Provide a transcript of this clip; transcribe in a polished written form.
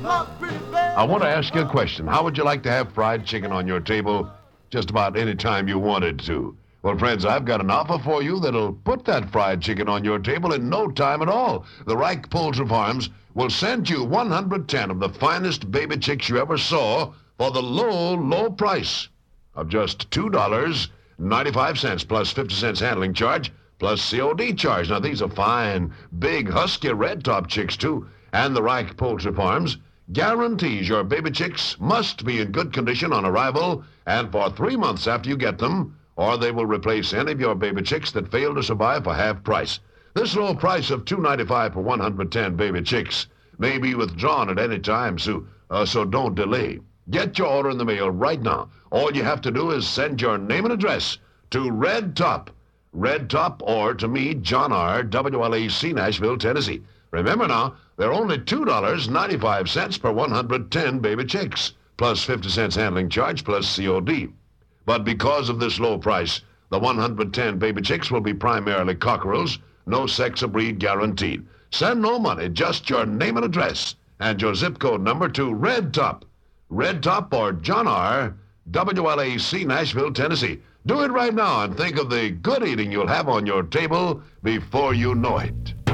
I want to ask you a question. How would you like to have fried chicken on your table just about any time you wanted to? Well, friends, I've got an offer for you that'll put that fried chicken on your table in no time at all. The Reich Poultry Farms will send you 110 of the finest baby chicks you ever saw for the low, low price of just $2.95 plus 50 cents handling charge plus COD charge. Now, these are fine, big, husky red-top chicks, too. And the Reich Poultry Farms guarantees your baby chicks must be in good condition on arrival and for 3 months after you get them, or they will replace any of your baby chicks that fail to survive for half price. This low price of $2.95 for 110 baby chicks may be withdrawn at any time, so don't delay. Get your order in the mail right now. All you have to do is send your name and address to Red Top, or to me, John R., WLAC, Nashville, Tennessee. Remember now, they're only $2.95 per 110 baby chicks, plus 50 cents handling charge, plus COD. But because of this low price, the 110 baby chicks will be primarily cockerels, no sex or breed guaranteed. Send no money, just your name and address, and your zip code number to Red Top or John R., WLAC, Nashville, Tennessee. Do it right now and think of the good eating you'll have on your table before you know it.